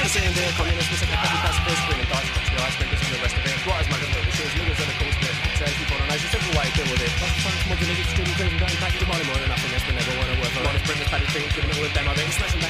sitting there, communists, we set the petty pacifists, bringing dice, touch the ice, sprinters and the rest of it. Right as maggots, little shoes, niggas are the cool split. Says people on a nation, simple way to deal with it. Plus the science, modulated, student, prison, going back to money more than nothing else, but never want to work for. Honest, bring this paddy thing, give a little demo of it, and smash them down.